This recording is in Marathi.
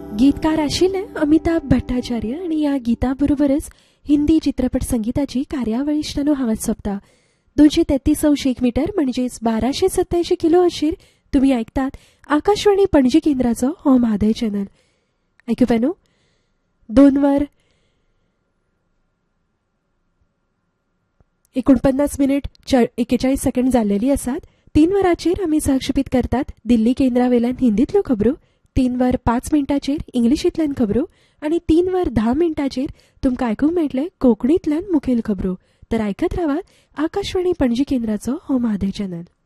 गीतकार आशिल्ले अमिताभ भट्टाचार्य आणि या गिता बरोबरच हिंदी चित्रपट संगीताची कार्यावळी इश्टानो हांगाच सोंपता. 233 मीटर म्हणजेच 1287 किलो अशीर तुम्ही ऐकतात आकाशवाणी पणजी केंद्राचो हो म्हादय चॅनल. ऐकूपेनो 2 वर 49 सेकंड जाल्लेली आसात. 3 वरांचेर आमी सहक्षेपीत करतात दिल्ली केंद्रावेल्यान हिंदीतल्यो खबरो. 3 वर 5 मिनटांचेर इंग्लिशींतल्यान खबरो आणि 3 वर 10 मिनटांचेर तुमकां आयकूंक मेळटले कोंकणींतल्यान मुखेल खबरो. तर ऐकत रावात आकाशवाणी पणजी केंद्राचो हो म्हादय चॅनल.